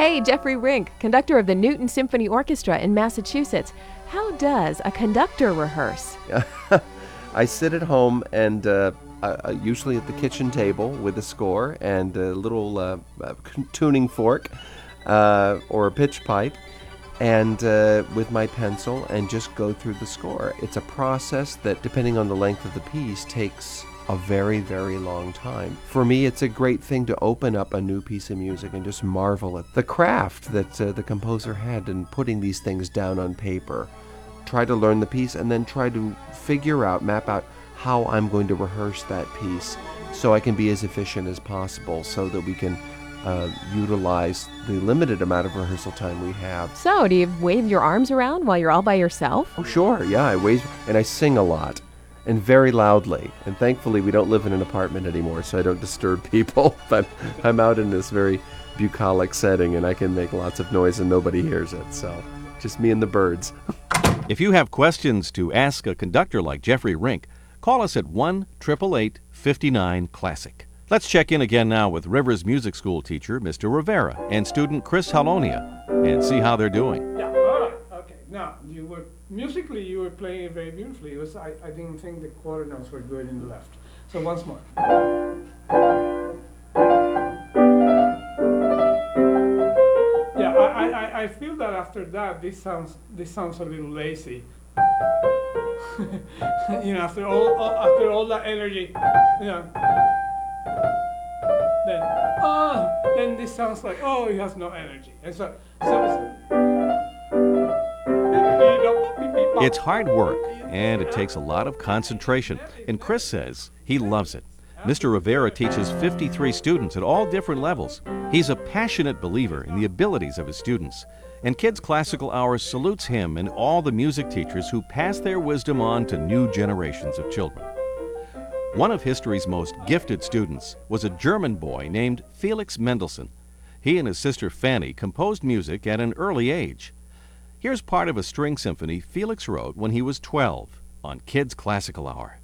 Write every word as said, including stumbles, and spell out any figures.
Hey, Jeffrey Rink, conductor of the Newton Symphony Orchestra in Massachusetts. How does a conductor rehearse? I sit at home and uh, uh, usually at the kitchen table with a score and a little uh, uh, tuning fork uh, or a pitch pipe and uh, with my pencil and just go through the score. It's a process that, depending on the length of the piece, takes a very, very long time. For me, it's a great thing to open up a new piece of music and just marvel at the craft that uh, the composer had in putting these things down on paper. Try to learn the piece and then try to figure out, map out how I'm going to rehearse that piece so I can be as efficient as possible so that we can uh, utilize the limited amount of rehearsal time we have. So, do you wave your arms around while you're all by yourself? Oh, sure, yeah, I wave and I sing a lot. And very loudly. And thankfully, we don't live in an apartment anymore, so I don't disturb people. But I'm out in this very bucolic setting, and I can make lots of noise, and nobody hears it. So just me and the birds. If you have questions to ask a conductor like Jeffrey Rink, call us at one eight eight eight, five nine, classic. Let's check in again now with Rivers Music School teacher Mister Rivera and student Chris Halonia and see how they're doing. Yeah, all right, okay. Now, you were musically, you were playing it very beautifully. It was, I, I didn't think the quarter notes were good in the left. So once more. Yeah, I, I, I feel that after that, this sounds this sounds a little lazy. You know, after all, all after all that energy, you know. Then, oh, then this sounds like, oh, he has no energy. And so, so it's, It's hard work, and it takes a lot of concentration, and Chris says he loves it. Mister Rivera teaches fifty-three students at all different levels. He's a passionate believer in the abilities of his students, and Kids Classical Hour salutes him and all the music teachers who pass their wisdom on to new generations of children. One of history's most gifted students was a German boy named Felix Mendelssohn. He and his sister Fanny composed music at an early age. Here's part of a string symphony Felix wrote when he was twelve on Kids Classical Hour.